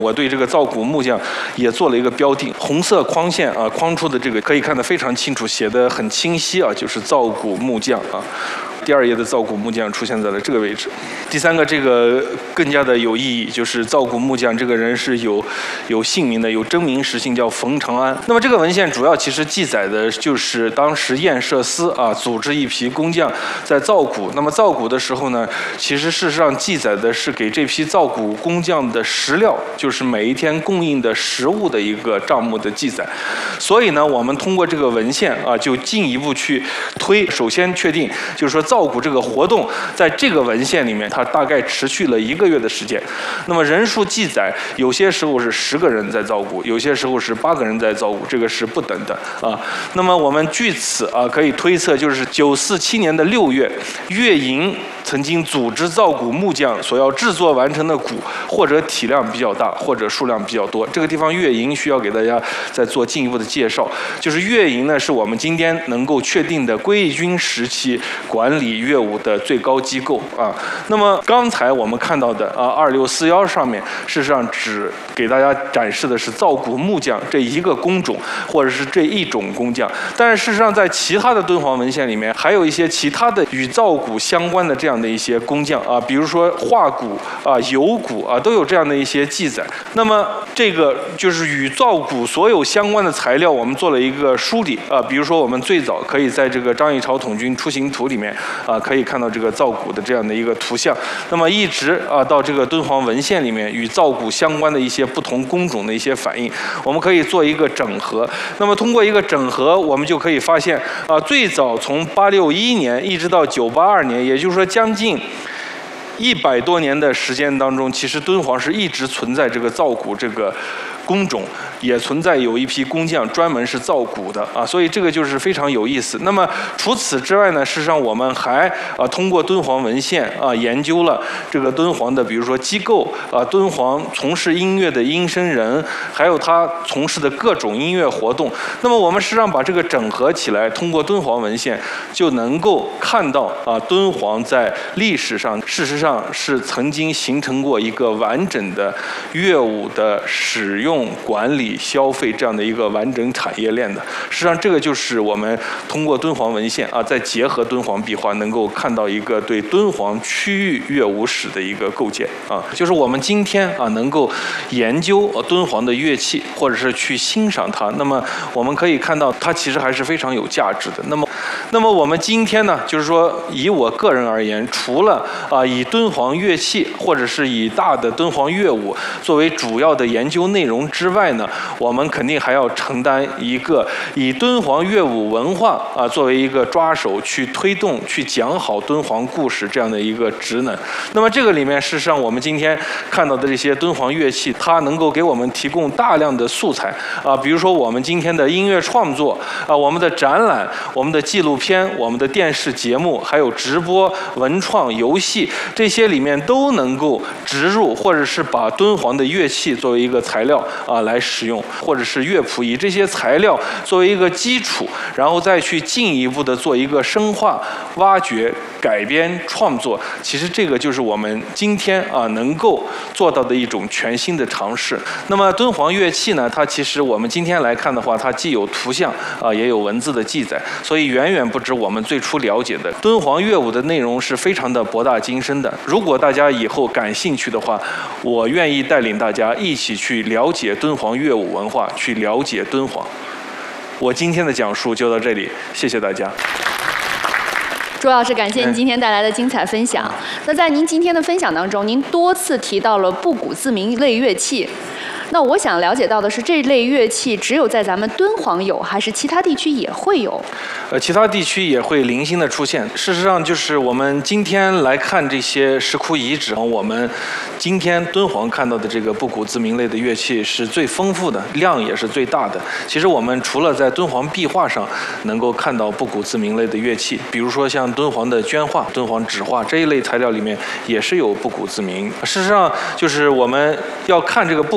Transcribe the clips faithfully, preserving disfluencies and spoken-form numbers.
我对这个造骨木匠也做了一个标定，红色框线啊框出的这个可以看得非常清楚，写得很清晰啊，就是造骨木匠啊。第二页的造骨木匠出现在了这个位置。第三个，这个更加的有意义，就是造骨木匠这个人是有有姓名的，有真名实姓，叫冯长安。那么这个文献主要其实记载的就是当时验社司啊组织一批工匠在造骨。那么造骨的时候呢，其实事实上记载的是给这批造骨工匠的食料，就是每一天供应的食物的一个账目的记载。所以呢，我们通过这个文献啊，就进一步去推，首先确定就是说造骨这个活动在这个文献里面，它大概持续了一个月的时间。那么人数记载，有些时候是十个人在造骨，有些时候是八个人在造骨，这个是不等的啊。那么我们据此啊可以推测，就是九四七年的六月，岳营曾经组织造骨木匠所要制作完成的骨，或者体量比较大，或者数量比较多。这个地方岳营需要给大家再做进一步的介绍，就是岳营呢是我们今天能够确定的归义军时期管理乐舞的最高机构啊。那么刚才我们看到的啊二六四幺上面，事实上只给大家展示的是造骨木匠这一个工种，或者是这一种工匠。但是事实上在其他的敦煌文献里面，还有一些其他的与造骨相关的这样的一些工匠啊，比如说画骨啊、油骨啊，都有这样的一些记载。那么这个就是与造骨所有相关的材料，我们做了一个梳理啊。比如说我们最早可以在这个张议潮统军出行图里面啊，可以看到这个造骨的这样的一个图像。那么一直啊到这个敦煌文献里面与造骨相关的一些不同工种的一些反应，我们可以做一个整合。那么通过一个整合，我们就可以发现啊，最早从八六一年一直到九八二年，也就是说将近一百多年的时间当中，其实敦煌是一直存在这个造骨这个工种，也存在有一批工匠专门是造骨的啊，所以这个就是非常有意思。那么除此之外呢，事实上我们还啊通过敦煌文献啊研究了这个敦煌的，比如说机构啊，敦煌从事音乐的音声人，还有他从事的各种音乐活动。那么我们实际上把这个整合起来，通过敦煌文献就能够看到啊，敦煌在历史上事实上是曾经形成过一个完整的乐舞的使用、管理、消费这样的一个完整产业链的。实际上这个就是我们通过敦煌文献啊，再结合敦煌壁画，能够看到一个对敦煌区域乐舞史的一个构建啊，就是我们今天啊能够研究敦煌的乐器，或者是去欣赏它，那么我们可以看到它其实还是非常有价值的。那么那么我们今天呢，就是说以我个人而言，除了啊以敦煌乐器或者是以大的敦煌乐舞作为主要的研究内容之外呢，我们肯定还要承担一个以敦煌乐舞文化啊作为一个抓手，去推动、去讲好敦煌故事这样的一个职能。那么这个里面，事实上我们今天看到的这些敦煌乐器，它能够给我们提供大量的素材啊，比如说我们今天的音乐创作啊，我们的展览、我们的纪录片、我们的电视节目，还有直播、文创、游戏，这些里面都能够植入，或者是把敦煌的乐器作为一个材料啊来使用，或者是乐谱以这些材料作为一个基础，然后再去进一步的做一个深化、挖掘、改编、创作。其实这个就是我们今天啊能够做到的一种全新的尝试。那么敦煌乐器呢，它其实我们今天来看的话，它既有图像啊，也有文字的记载，所以远远不止我们最初了解的。敦煌乐舞的内容是非常的博大精深的。如果大家以后感兴趣的话，我愿意带领大家一起去了解敦煌乐舞文化，去了解敦煌。我今天的讲述就到这里，谢谢大家。 朱老师，感谢您今天带来的精彩分享。那在您今天的分享当中，您多次提到了不古自明类乐器。那我想了解到的是，这类乐器只有在咱们敦煌有，还是其他地区也会有？ 呃，其他地区也会零星的出现。事实上，就是我们今天来看这些石窟遗址，我们今天敦煌看到的这个不古自明类的乐器是最丰富的，量也是最大的。其实我们除了在敦煌壁画上能够看到不古自明类的乐器，比如说像敦煌的绢画、敦煌纸画这一类材料里面也是有不古自明。事实上，就是我们要看这个不古自明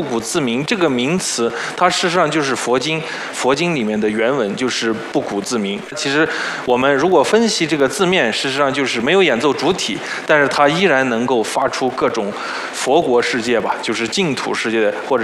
鸣这个名词，它事实上就是佛经佛经里面的原文，就是不鼓自鸣。其实我们如果分析这个字面，事实上就是没有演奏主体，但是它依然能够发出各种佛国世界吧，就是净土世界或者